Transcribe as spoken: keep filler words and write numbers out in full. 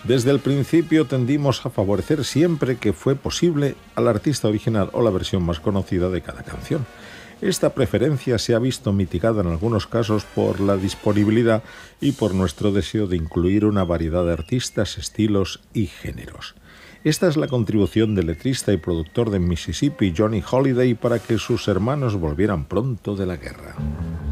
Desde el principio tendimos a favorecer siempre que fue posible al artista original o la versión más conocida de cada canción. Esta preferencia se ha visto mitigada en algunos casos por la disponibilidad y por nuestro deseo de incluir una variedad de artistas, estilos y géneros. Esta es la contribución del letrista y productor de Mississippi, Johnny Holiday, para que sus hermanos volvieran pronto de la guerra.